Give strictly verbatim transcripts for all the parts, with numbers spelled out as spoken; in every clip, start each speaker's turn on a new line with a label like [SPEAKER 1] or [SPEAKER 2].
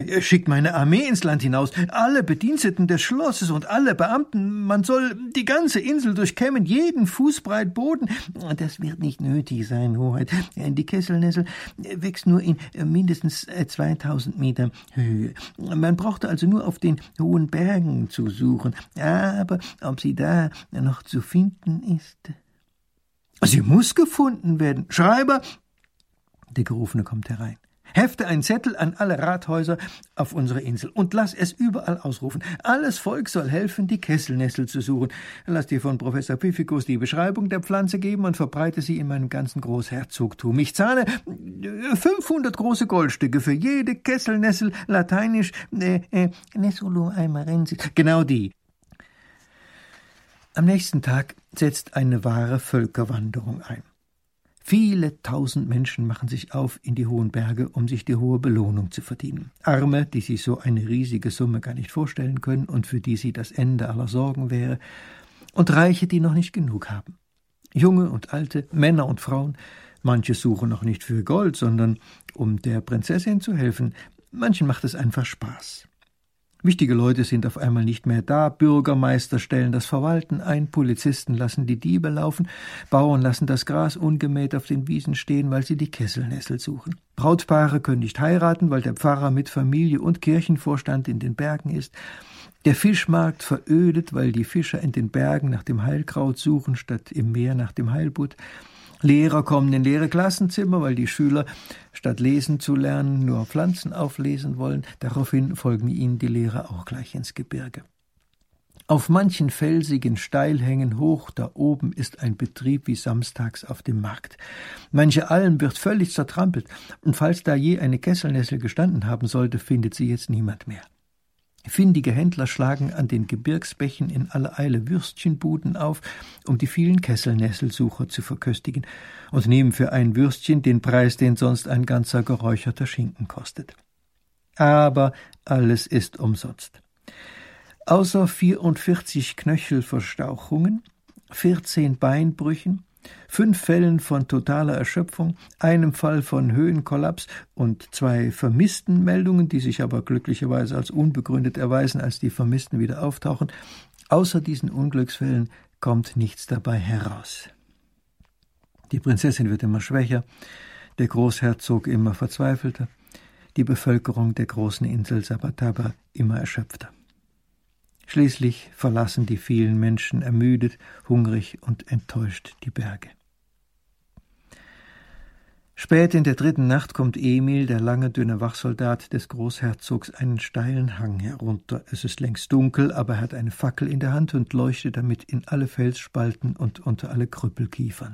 [SPEAKER 1] Schickt meine Armee ins Land hinaus, alle Bediensteten des Schlosses und alle Beamten. Man soll die ganze Insel durchkämmen, jeden Fußbreit Boden. Das wird nicht nötig sein, Hoheit. Die Kesselnessel wächst nur in mindestens zweitausend Meter Höhe. Man brauchte also nur auf den hohen Bergen zu suchen. Aber ob sie da noch zu finden ist? Sie muss gefunden werden. Schreiber! Der Gerufene kommt herein. Hefte einen Zettel an alle Rathäuser auf unserer Insel und lass es überall ausrufen. Alles Volk soll helfen, die Kesselnessel zu suchen. Lass dir von Professor Pfiffikus die Beschreibung der Pflanze geben und verbreite sie in meinem ganzen Großherzogtum. Ich zahle fünfhundert große Goldstücke für jede Kesselnessel, lateinisch äh, äh, Nessulum aimarensis. Genau die. Am nächsten Tag setzt eine wahre Völkerwanderung ein. Viele tausend Menschen machen sich auf in die hohen Berge, um sich die hohe Belohnung zu verdienen. Arme, die sich so eine riesige Summe gar nicht vorstellen können und für die sie das Ende aller Sorgen wäre, und Reiche, die noch nicht genug haben. Junge und Alte, Männer und Frauen, manche suchen noch nicht für Gold, sondern um der Prinzessin zu helfen. Manchen macht es einfach Spaß. Wichtige Leute sind auf einmal nicht mehr da, Bürgermeister stellen das Verwalten ein, Polizisten lassen die Diebe laufen, Bauern lassen das Gras ungemäht auf den Wiesen stehen, weil sie die Kesselnessel suchen. Brautpaare können nicht heiraten, weil der Pfarrer mit Familie und Kirchenvorstand in den Bergen ist. Der Fischmarkt verödet, weil die Fischer in den Bergen nach dem Heilkraut suchen, statt im Meer nach dem Heilbutt. Lehrer kommen in leere Klassenzimmer, weil die Schüler, statt lesen zu lernen, nur Pflanzen auflesen wollen. Daraufhin folgen ihnen die Lehrer auch gleich ins Gebirge. Auf manchen felsigen Steilhängen hoch da oben ist ein Betrieb wie samstags auf dem Markt. Manche Alm wird völlig zertrampelt, und falls da je eine Kesselnessel gestanden haben sollte, findet sie jetzt niemand mehr. Findige Händler schlagen an den Gebirgsbächen in aller Eile Würstchenbuden auf, um die vielen Kesselnesselsucher zu verköstigen, und nehmen für ein Würstchen den Preis, den sonst ein ganzer geräucherter Schinken kostet. Aber alles ist umsonst. Außer vierundvierzig Knöchelverstauchungen, vierzehn Beinbrüchen, fünf Fällen von totaler Erschöpfung, einem Fall von Höhenkollaps und zwei Vermisstenmeldungen, die sich aber glücklicherweise als unbegründet erweisen, als die Vermissten wieder auftauchen. Außer diesen Unglücksfällen kommt nichts dabei heraus. Die Prinzessin wird immer schwächer, der Großherzog immer verzweifelter, die Bevölkerung der großen Insel Sabataba immer erschöpfter. Schließlich verlassen die vielen Menschen ermüdet, hungrig und enttäuscht die Berge. Spät in der dritten Nacht kommt Emil, der lange, dünne Wachsoldat des Großherzogs, einen steilen Hang herunter. Es ist längst dunkel, aber er hat eine Fackel in der Hand und leuchtet damit in alle Felsspalten und unter alle Krüppelkiefern.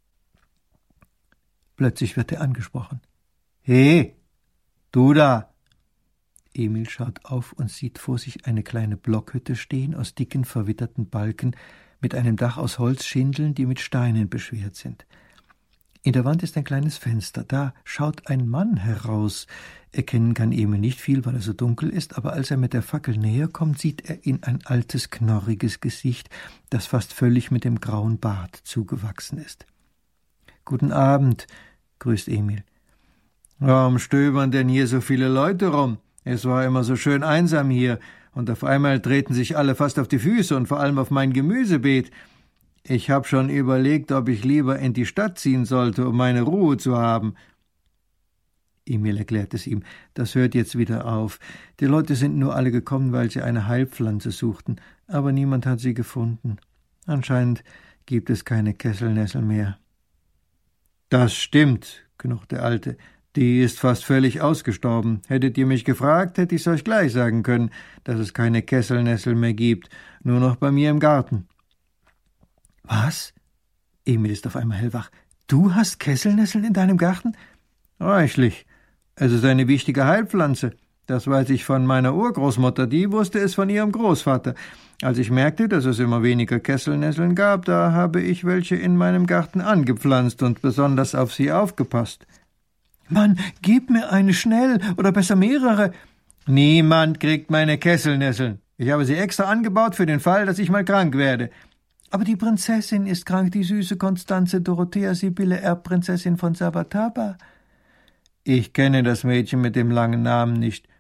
[SPEAKER 1] Plötzlich wird er angesprochen. »He, du da!« Emil schaut auf und sieht vor sich eine kleine Blockhütte stehen aus dicken, verwitterten Balken mit einem Dach aus Holzschindeln, die mit Steinen beschwert sind. In der Wand ist ein kleines Fenster. Da schaut ein Mann heraus. Erkennen kann Emil nicht viel, weil er so dunkel ist, aber als er mit der Fackel näher kommt, sieht er in ein altes, knorriges Gesicht, das fast völlig mit dem grauen Bart zugewachsen ist. »Guten Abend«, grüßt Emil. »Warum stöbern denn hier so viele Leute rum? Es war immer so schön einsam hier, und auf einmal treten sich alle fast auf die Füße und vor allem auf mein Gemüsebeet. Ich habe schon überlegt, ob ich lieber in die Stadt ziehen sollte, um meine Ruhe zu haben.« Emil erklärt es ihm, das hört jetzt wieder auf. Die Leute sind nur alle gekommen, weil sie eine Heilpflanze suchten, aber niemand hat sie gefunden. Anscheinend gibt es keine Kesselnessel mehr. »Das stimmt«, knurrt der Alte. »Die ist fast völlig ausgestorben. Hättet ihr mich gefragt, hätte ich's euch gleich sagen können, dass es keine Kesselnessel mehr gibt, nur noch bei mir im Garten.« »Was?« Emil ist auf einmal hellwach. »Du hast Kesselnesseln in deinem Garten?« »Reichlich. Es ist eine wichtige Heilpflanze. Das weiß ich von meiner Urgroßmutter, die wusste es von ihrem Großvater. Als ich merkte, dass es immer weniger Kesselnesseln gab, da habe ich welche in meinem Garten angepflanzt und besonders auf sie aufgepasst.« »Mann, gib mir eine schnell, oder besser mehrere.« »Niemand kriegt meine Kesselnesseln. Ich habe sie extra angebaut für den Fall, dass ich mal krank werde.« »Aber die Prinzessin ist krank, die süße Konstanze Dorothea Sibylle, Erbprinzessin von Sabataba.« »Ich kenne das Mädchen mit dem langen Namen nicht.